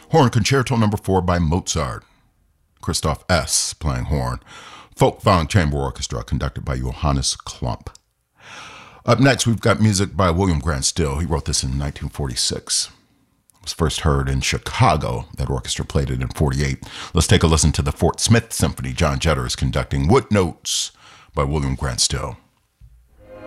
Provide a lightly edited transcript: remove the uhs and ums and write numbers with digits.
Horn Concerto Number 4 by Mozart. Christoph S. playing horn. Folkwang Chamber Orchestra, conducted by Johannes Klump. Up next, we've got music by William Grant Still. He wrote this in 1946. It was first heard in Chicago. That orchestra played it in 48. Let's take a listen to the Fort Smith Symphony. John Jetter is conducting. Wood Notes by William Grant Still.